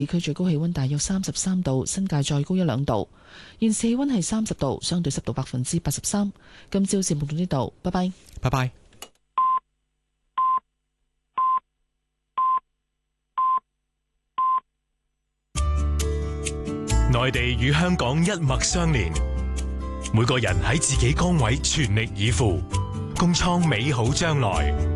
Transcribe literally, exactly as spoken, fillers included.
市區最高氣溫大約三十三度，新界再高一兩度。現時氣溫係三十度，相對濕度百分之八十三。今朝節目到呢度，拜拜。 拜拜。 內地與香港一脈相連，每個人喺自己崗位全力以赴，共創美好將來。